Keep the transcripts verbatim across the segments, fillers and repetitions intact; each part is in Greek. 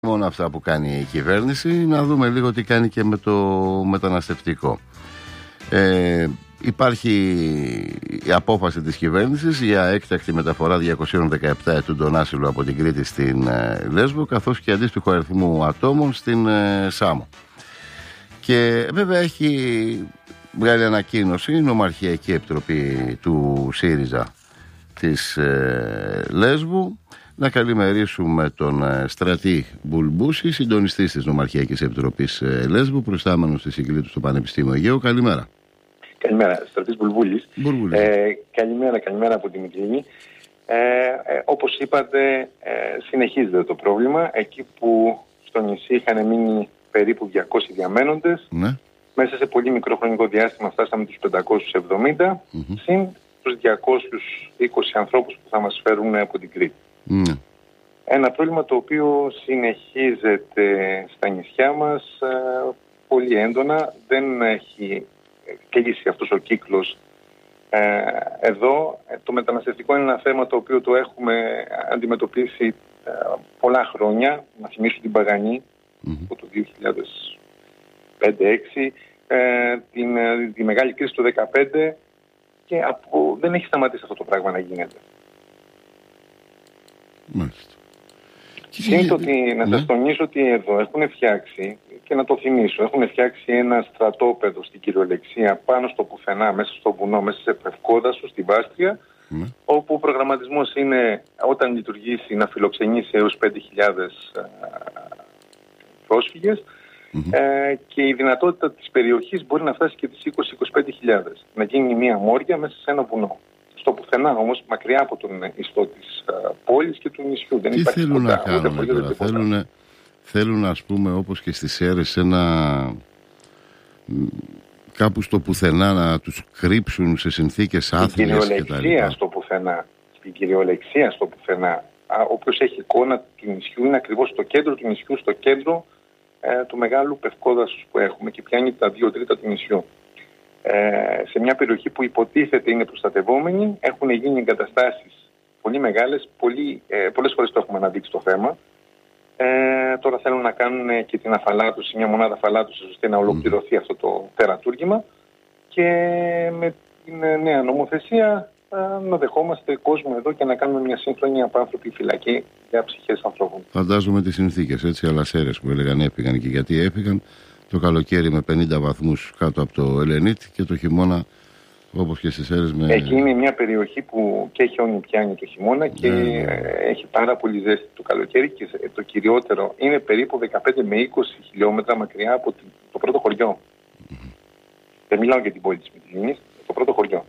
Μόνο αυτά που κάνει η κυβέρνηση, να δούμε λίγο τι κάνει και με το μεταναστευτικό. Ε, υπάρχει η απόφαση της κυβέρνησης για έκτακτη μεταφορά διακοσίων δεκαεπτά ετούντων άσυλο από την Κρήτη στην ε, Λέσβο, καθώς και αντίστοιχο αριθμού ατόμων στην ε, Σάμο. Και βέβαια έχει βγάλει ανακοίνωση η Νομαρχιακή Επιτροπή του ΣΥΡΙΖΑ της ε, Λέσβου. Να καλημερίσουμε τον ε, Στρατή Μπουλμπούση, συντονιστή της Νομαρχιακής Επιτροπής ε, Λέσβου, προϊστάμενος στη συγκλήτου στο Πανεπιστήμιο Αιγαίου. Καλημέρα. Καλημέρα, Στρατής Μπουλμπούλης. Ε, καλημέρα, καλημέρα από τη Μυτιλήνη. Ε, ε, όπως είπατε, ε, συνεχίζεται το πρόβλημα. Εκεί που στο νησί είχαν μείνει περίπου διακόσιοι διαμένοντες, ναι. Μέσα σε πολύ μικρό χρονικό διάστημα φτάσαμε τους πεντακόσιους εβδομήντα, mm-hmm. συν τους διακόσιους είκοσι ανθρώπους που θα μας φέρουν από την Κρήτη. Mm. Ένα πρόβλημα το οποίο συνεχίζεται στα νησιά μας ε, πολύ έντονα. Δεν έχει κλείσει αυτός ο κύκλος ε, εδώ. Το μεταναστευτικό είναι ένα θέμα το οποίο το έχουμε αντιμετωπίσει ε, πολλά χρόνια. Να θυμίσω την Παγανή mm-hmm. από το δύο χιλιάδες πέντε έξι, ε, την, τη μεγάλη κρίση του δύο χιλιάδες δεκαπέντε και από, δεν έχει σταματήσει αυτό το πράγμα να γίνεται. Μάλιστα. Είναι ότι να σας τονίσω ότι εδώ έχουν φτιάξει, και να το θυμίσω, έχουν φτιάξει ένα στρατόπεδο στην κυριολεξία πάνω στο πουθενά, μέσα στο βουνό, μέσα σε Πευκόδασο, στη Βάστρια, mm. όπου ο προγραμματισμός είναι όταν λειτουργήσει να φιλοξενήσει έως πέντε χιλιάδες πρόσφυγες mm-hmm. ε, και η δυνατότητα της περιοχής μπορεί να φτάσει και τις είκοσι με είκοσι πέντε χιλιάδες. Να γίνει μια μόρια μέσα σε ένα βουνό. Στο πουθενά όμως, μακριά από τον ιστό της uh, πόλης και του νησιού. Δεν τι υπάρχει θέλουν ποτά, να κάνουν τώρα, θέλουν, θέλουν ας πούμε όπως και στις Σέρρες ένα κάπου στο πουθενά να τους κρύψουν σε συνθήκες άθλιες και τα λοιπά. Στο πουθενά, στην κυριολεξία στο πουθενά, όποιος έχει εικόνα του νησιού είναι ακριβώς στο κέντρο του νησιού, στο κέντρο ε, του μεγάλου Πευκόδασους που έχουμε και πιάνει τα δύο τρίτα του νησιού. Ε, σε μια περιοχή που υποτίθεται είναι προστατευόμενη, έχουν γίνει εγκαταστάσεις πολύ μεγάλες, πολύ, ε, πολλές φορές το έχουμε αναδείξει το θέμα. Ε, τώρα θέλουν να κάνουν και την αφαλάτωση, μια μονάδα αφαλάτωσης ώστε να ολοκληρωθεί αυτό το τερατούργημα και με την νέα νομοθεσία ε, να δεχόμαστε κόσμο εδώ και να κάνουμε μια σύγχρονη απάνθρωπη φυλακή για ψυχές ανθρώπων. Φαντάζομαι τις συνθήκες, έτσι, αλλά Σέρρες που έλεγαν έφυγαν και γιατί έφυγαν. Το καλοκαίρι με πενήντα βαθμούς κάτω από το Ελενίτ και το χειμώνα όπως και στις Σέρρες με... Εκεί είναι μια περιοχή που και χιόνι πιάνει το χειμώνα και ναι. έχει πάρα πολύ ζέστη το καλοκαίρι και το κυριότερο είναι περίπου δεκαπέντε με είκοσι χιλιόμετρα μακριά από το πρώτο χωριό. Mm-hmm. Δεν μιλάω για την πόλη της Μυτιλήνης, το πρώτο χωριό.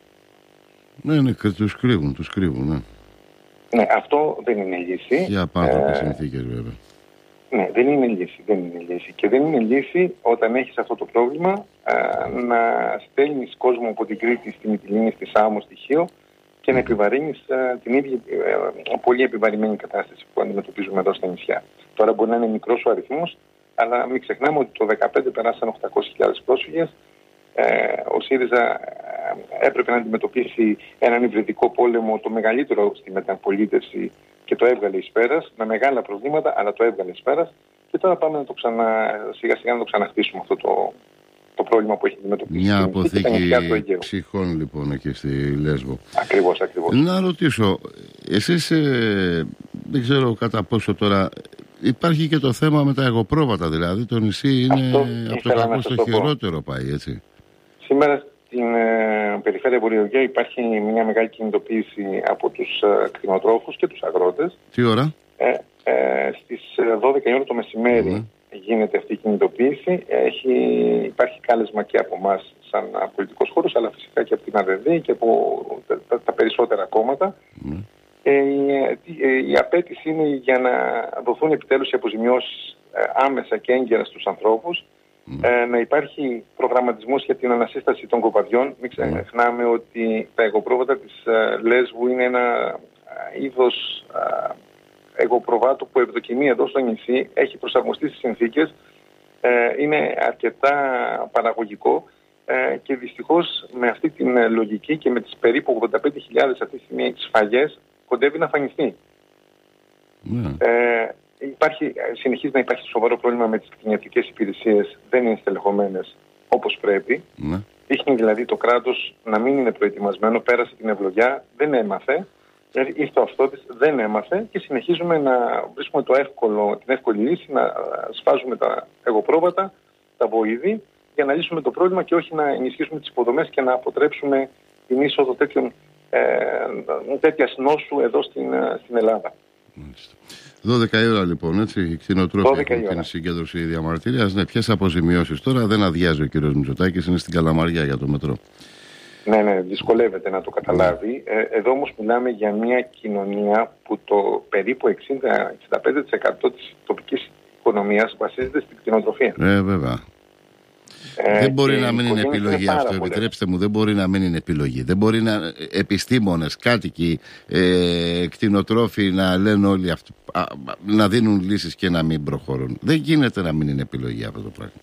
Ναι, ναι, τους κρύβουν, τους κρύβουν, ναι. Ναι, αυτό δεν είναι λύση. Για απάνθρωπες ε... συνθήκες βέβαια. Ναι, δεν είναι λύση, δεν είναι λύση. Και δεν είναι λύση όταν έχεις αυτό το πρόβλημα α, να στέλνεις κόσμο από την Κρήτη στη Μυτιλήνη, στη Σάμο, στη Χίο και να επιβαρύνεις α, την ίδια α, πολύ επιβαρημένη κατάσταση που αντιμετωπίζουμε εδώ στα νησιά. Τώρα μπορεί να είναι μικρός ο αριθμός, αλλά μην ξεχνάμε ότι το δύο χιλιάδες δεκαπέντε περάσαν οκτακόσιες χιλιάδες πρόσφυγες. Ε, ο ΣΥΡΙΖΑ έπρεπε να αντιμετωπίσει έναν υβριδικό πόλεμο, το μεγαλύτερο στη μεταπολίτευση, και το έβγαλε εις πέρας, με μεγάλα προβλήματα, αλλά το έβγαλε εις πέρας. Και τώρα πάμε να το ξανα, σιγά σιγά να το ξαναχτίσουμε αυτό το, το πρόβλημα που έχει αντιμετωπίσει. Μια αποθήκη ψυχών λοιπόν εκεί στη Λέσβο. Ακριβώς, ακριβώς. Να ρωτήσω, εσείς ε, δεν ξέρω κατά πόσο τώρα υπάρχει και το θέμα με τα εγωπρόβατα, δηλαδή το νησί είναι αυτό από το κακό στο χειρότερο πάει, έτσι. Σήμερα στην ε, περιφέρεια Βορειοαιγαίου υπάρχει μια μεγάλη κινητοποίηση από τους ε, κτηνοτρόφους και τους αγρότες. Τι ώρα? Ε, ε, στις δώδεκα η ώρα το μεσημέρι mm. γίνεται αυτή η κινητοποίηση. Έχει, υπάρχει κάλεσμα και από εμάς σαν πολιτικός χώρος, αλλά φυσικά και από την ΑΔΔ και από τα, τα, τα περισσότερα κόμματα. Mm. Ε, η, η απέτηση είναι για να δοθούν επιτέλους οι αποζημιώσεις ε, άμεσα και έγκαιρα στους ανθρώπους. Mm. Ε, να υπάρχει προγραμματισμός για την ανασύσταση των κοπαδιών. Μην ξεχνάμε mm. ότι τα εγωπρόβατα της ε, Λέσβου είναι ένα ε, είδος ε, εγωπροβάτου που ευδοκιμεί εδώ στο νησί, έχει προσαρμοστεί στις συνθήκες, ε, είναι αρκετά παραγωγικό ε, και δυστυχώς με αυτή την ε, λογική και με τις περίπου ογδόντα πέντε χιλιάδες αυτή τη στιγμή σφαγές κοντεύει να φανιστεί. Mm. Ε, υπάρχει, συνεχίζει να υπάρχει σοβαρό πρόβλημα με τις κτηνιατρικές υπηρεσίες, δεν είναι στελεχωμένες όπως πρέπει. Ναι. Δείχνει δηλαδή το κράτος να μην είναι προετοιμασμένο, πέρασε την ευλογιά, δεν έμαθε, ήρθε το αυτό της, δεν έμαθε και συνεχίζουμε να βρίσκουμε το εύκολο, την εύκολη λύση, να σφάζουμε τα εγωπρόβατα, τα βοηδή, για να λύσουμε το πρόβλημα και όχι να ενισχύσουμε τις υποδομές και να αποτρέψουμε την είσοδο τέτοιων, ε, τέτοιας νόσου εδώ στην, στην Ελλάδα. δώδεκα η ώρα λοιπόν, έτσι, οι κτηνοτρόφοι έχουν την συγκέντρωση διαμαρτυρίας. Ναι, ποιες αποζημιώσεις τώρα, δεν αδειάζει ο κύριος Μητσοτάκης, είναι στην Καλαμαριά για το μετρό. Ναι, ναι, δυσκολεύεται να το καταλάβει. Ε, εδώ όμως μιλάμε για μια κοινωνία που το περίπου εξήντα με εξήντα πέντε τοις εκατό της τοπικής οικονομίας βασίζεται στην κτηνοτροφία. Ε, βέβαια. Ε, δεν μπορεί να μην είναι επιλογή είναι αυτό, επιτρέψτε μου, δεν μπορεί να μην είναι επιλογή. Δεν μπορεί να επιστήμονες, κάτοικοι, ε, κτηνοτρόφοι να λένε όλοι αυτό, α, να δίνουν λύσεις και να μην προχωρούν. Δεν γίνεται να μην είναι επιλογή αυτό το πράγμα.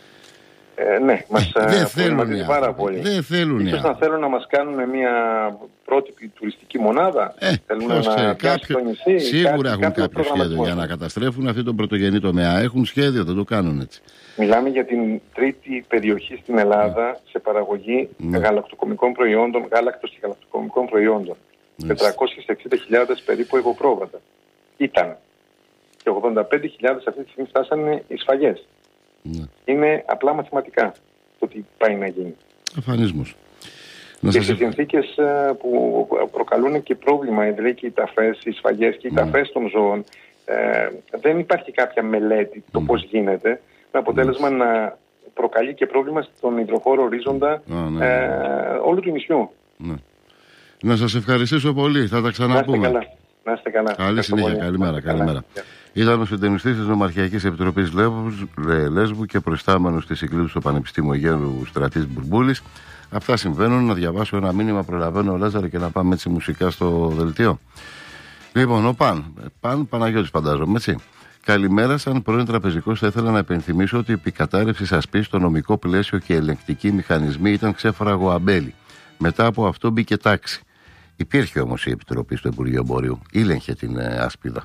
Ε, ναι, μας προβληματίζει πάρα πολύ. Δεν θέλουν. Ίσως να θέλουν να μας κάνουν μια πρότυπη τουριστική μονάδα. Ε, θέλουν να πιάσουν κάποιο, το νησί. Σίγουρα κάτι, έχουν κάποιο σχέδιο για να καταστρέφουν αυτή τον πρωτογενή τομέα. Έχουν σχέδιο, δεν το κάνουν έτσι. Μιλάμε για την τρίτη περιοχή στην Ελλάδα mm. σε παραγωγή mm. γαλακτοκομικών προϊόντων, γάλακτος και γαλακτοκομικών προϊόντων. Mm. τετρακόσιες εξήντα χιλιάδες περίπου εγωπρόβατα. Ήταν. Και ογδόντα πέντε χιλιάδες αυτή τη στιγμή φτάσανε οι σφαγές. Mm. Είναι απλά μαθηματικά το τι πάει να γίνει. Αφανισμός. Και σε συνθήκες που προκαλούν και πρόβλημα, δηλαδή και οι ταφές, οι σφαγές και οι mm. ταφές των ζώων, ε, δεν υπάρχει κάποια μελέτη το mm. πώς γίνεται. Με αποτέλεσμα mm. να προκαλεί και πρόβλημα στον υδροχώρο ορίζοντα ah, ναι, ε, ναι. όλου του νησιού. Ναι. Να σας ευχαριστήσω πολύ. Θα τα ξαναπούμε. Να είστε καλά. Να είστε καλά. Καλή συνέχεια. Καλημέρα. Καλημέρα. Yeah. Ήταν ο συντονιστής της Νομαρχιακής Επιτροπής Λέσβου και προϊστάμενος της Συγκλήτους του Πανεπιστήμιου Γένου Στρατής Μπουρμπούλης. Αυτά συμβαίνουν. Να διαβάσω ένα μήνυμα. Προλαβαίνω ο Λάζαρη και να πάμε έτσι μουσικά στο δελτίο. Λοιπόν, ο Παν. Παν Παναγιώτης, φαντάζομαι, έτσι. Καλημέρα, σαν πρώην τραπεζικός θα ήθελα να επενθυμίσω ότι η επικατάρρευση ΑΣΠΗ στο νομικό πλαίσιο και ελεγκτικοί μηχανισμοί ήταν ξέφραγο αμπέλι. Μετά από αυτό μπήκε τάξη. Υπήρχε όμως η Επιτροπή στο Υπουργείο Εμπορίου. Ήλεγχε την ε, ασπίδα.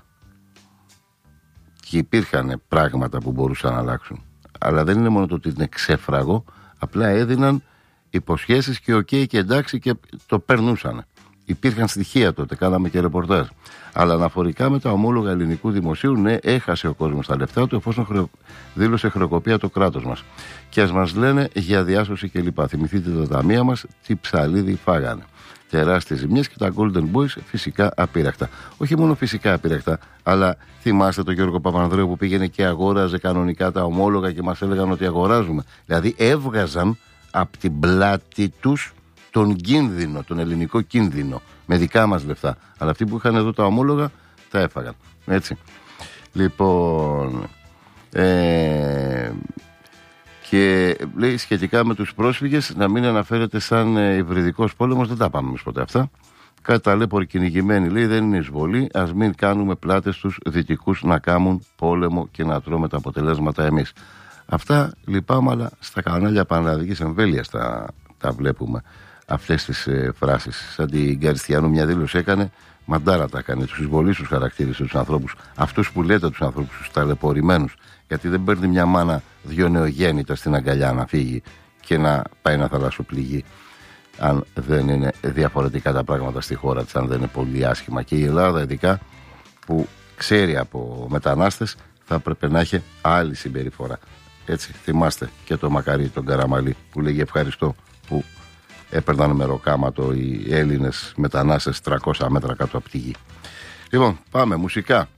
Και υπήρχαν πράγματα που μπορούσαν να αλλάξουν. Αλλά δεν είναι μόνο το ότι είναι ξέφραγο, απλά έδιναν υποσχέσεις και οκ okay και εντάξει και το περνούσαν. Υπήρχαν στοιχεία τότε, κάναμε και ρεπορτάζ. Αλλά αναφορικά με τα ομόλογα ελληνικού δημοσίου, ναι, έχασε ο κόσμος τα λεφτά του εφόσον χρεω... δήλωσε χρεοκοπία το κράτος μας. Και ας μας λένε για διάσωση κλπ. Θυμηθείτε τα ταμεία μας, τι ψαλίδι φάγανε. Τεράστιες ζημιές και τα Golden Boys φυσικά απείρακτα. Όχι μόνο φυσικά απείρακτα, αλλά θυμάστε τον Γιώργο Παπανδρέου που πήγαινε και αγόραζε κανονικά τα ομόλογα και μας έλεγαν ότι αγοράζουμε. Δηλαδή έβγαζαν από την πλάτη τους τον κίνδυνο, τον ελληνικό κίνδυνο, με δικά μας λεφτά. Αλλά αυτοί που είχαν εδώ τα ομόλογα τα έφαγαν. Έτσι. Λοιπόν, ε, και λέει σχετικά με τους πρόσφυγες να μην αναφέρεται σαν ε, υβριδικός πόλεμος, δεν τα πάμε εμείς ποτέ αυτά. Κάτι ταλέποροι κυνηγημένοι, λέει, δεν είναι εισβολή. Ας μην κάνουμε πλάτες στους δυτικούς να κάνουν πόλεμο και να τρώμε τα αποτελέσματα εμείς. Αυτά λυπάμαι, αλλά στα κανάλια πανελλαδικής εμβέλειας τα, τα βλέπουμε αυτές τις ε, φράσεις. Σαν την Καριστιανού μια δήλωση έκανε, μαντάρα τα έκανε. Τους εισβολείς τους χαρακτήρισε τους ανθρώπους, αυτούς που λέτε τους ανθρώπους, τους ταλαιπωρημένους. Γιατί δεν παίρνει μια μάνα δυο νεογέννητα στην αγκαλιά να φύγει και να πάει να θαλασσοπληγεί, αν δεν είναι διαφορετικά τα πράγματα στη χώρα της, αν δεν είναι πολύ άσχημα. Και η Ελλάδα, ειδικά που ξέρει από μετανάστες, θα πρέπει να έχει άλλη συμπεριφορά. Έτσι, θυμάστε και το Μακαρί, τον Καραμαλή, που λέγει ευχαριστώ που έπαιρναν με ροκάματο οι Έλληνες μετανάστες τριακόσια μέτρα κάτω από τη γη. Λοιπόν, πάμε μουσικά.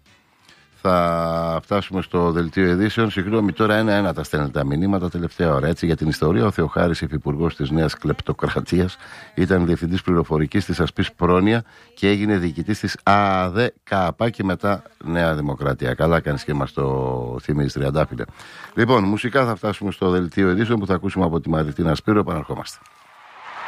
Θα φτάσουμε στο δελτίο ειδήσεων. Συγγνώμη, τώρα ένα-ένα τα στέλνετε τα μηνύματα τελευταία ώρα. Έτσι, για την ιστορία, ο Θεοχάρης, υφυπουργός της Νέας Κλεπτοκρατίας, ήταν διευθυντής πληροφορικής της ΑΣΠΗΣ Πρόνοια και έγινε διοικητής της ΑΔΚΑΠΑ και μετά Νέα Δημοκρατία. Καλά κάνεις και μας το θυμίζεις, τριαντάφυλλε. Λοιπόν, μουσικά θα φτάσουμε στο δελτίο ειδήσεων που θα ακούσουμε από τη Μαριτίνα Σπύρο. Επαναρχόμαστε.